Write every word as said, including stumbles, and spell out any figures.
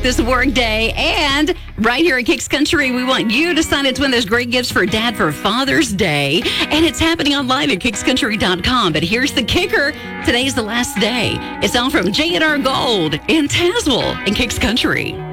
this work day. And right here at Kicks Country, we want you to sign up to win those great gifts for Dad for Father's Day. And it's happening online at kicks country dot com. But here's the kicker. Today's the last day. It's all from J and R Gold in Tazewell and Kicks Country.